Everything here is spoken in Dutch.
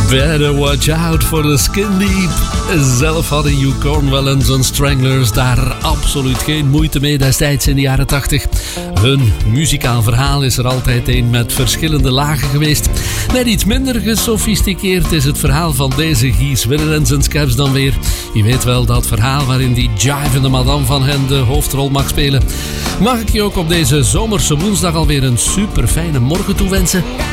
Better watch out for the skin deep. Zelf hadden Hugh Cornwell en zijn Stranglers daar absoluut geen moeite mee destijds in de jaren 80. Hun muzikaal verhaal is er altijd een met verschillende lagen geweest. Net iets minder gesofisticeerd is het verhaal van deze Guy Winner en zijn Scabs dan weer. Je weet wel, dat verhaal waarin die jivende madame van hen de hoofdrol mag spelen. Mag ik je ook op deze zomerse woensdag alweer een super fijne morgen toewensen?